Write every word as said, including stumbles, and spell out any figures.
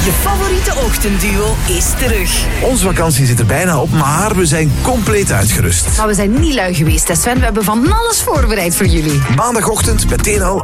Je favoriete ochtendduo is terug. Onze vakantie zit er bijna op, maar we zijn compleet uitgerust. Maar we zijn niet lui geweest, hè Sven. We hebben van alles voorbereid voor jullie. Maandagochtend meteen al